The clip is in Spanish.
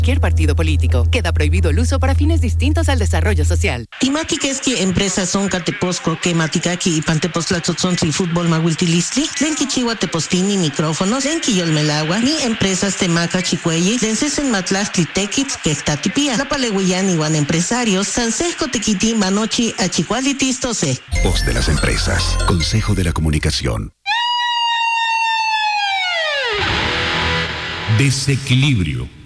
Cualquier partido político. Queda prohibido el uso para fines distintos al desarrollo social. Timática es que empresas son cateposco, que maticaki y pantepostlatzotzontli fútbol mahuiltilistli, lenki chiwa tepostini micrófonos, lenki yolmelagua, ni empresas temaca chicueyi, lencesen matlastli tequits que tatipía, la palehuillani wan empresarios, sansesco tequiti manochi achicualitistose. Voz de las empresas. Consejo de la Comunicación. Desequilibrio.